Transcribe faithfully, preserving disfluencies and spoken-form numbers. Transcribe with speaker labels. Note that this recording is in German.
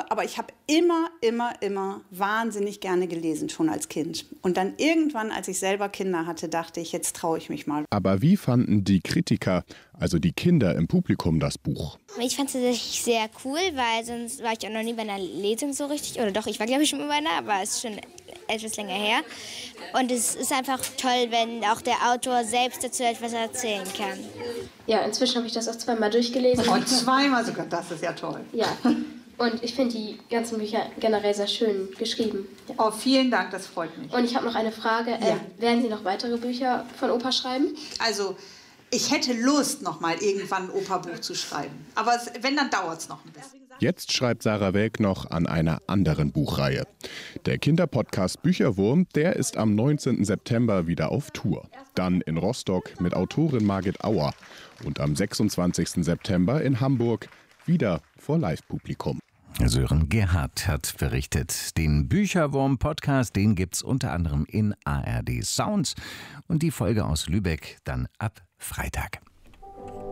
Speaker 1: aber ich habe immer, immer, immer wahnsinnig gerne gelesen, schon als Kind. Und dann irgendwann, als ich selber Kinder hatte, dachte ich, jetzt traue ich mich mal.
Speaker 2: Aber wie fanden die Kritiker, also die Kinder im Publikum, das Buch?
Speaker 3: Ich fand es tatsächlich sehr cool, weil sonst war ich auch noch nie bei einer Lesung so richtig. Oder doch, ich war glaube ich schon mal bei einer, aber es ist schon etwas länger her. Und es ist einfach toll, wenn auch der Autor selbst dazu etwas erzählen kann.
Speaker 4: Ja, inzwischen habe ich das auch zweimal durchgelesen.
Speaker 1: Und zweimal sogar, das ist ja toll.
Speaker 4: Ja, und ich finde die ganzen Bücher generell sehr schön geschrieben. Ja.
Speaker 1: Oh, vielen Dank, das freut mich.
Speaker 4: Und ich habe noch eine Frage. Äh,
Speaker 1: Ja.
Speaker 4: Werden Sie noch weitere Bücher von Opa schreiben?
Speaker 1: Also, ich hätte Lust, noch mal irgendwann ein Operbuch zu schreiben. Aber es, wenn, dann dauert es noch ein bisschen.
Speaker 2: Jetzt schreibt Sarah Welk noch an einer anderen Buchreihe. Der Kinderpodcast Bücherwurm, der ist am neunzehnten September wieder auf Tour. Dann in Rostock mit Autorin Margit Auer. Und am sechsundzwanzigsten September in Hamburg wieder vor Live-Publikum.
Speaker 5: Sören Gerhardt hat berichtet. Den Bücherwurm-Podcast, den gibt's unter anderem in A R D Sounds. Und die Folge aus Lübeck dann ab Freitag.